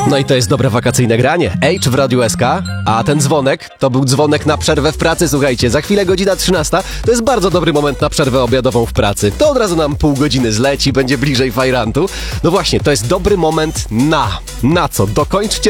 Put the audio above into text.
No i to jest dobre wakacyjne granie. H w Radiu SK, a ten dzwonek to był dzwonek na przerwę w pracy, słuchajcie. Za chwilę godzina 13, to jest bardzo dobry moment na przerwę obiadową w pracy. To od razu nam pół godziny zleci, będzie bliżej fajrantu. No właśnie, to jest dobry moment na co? Dokończcie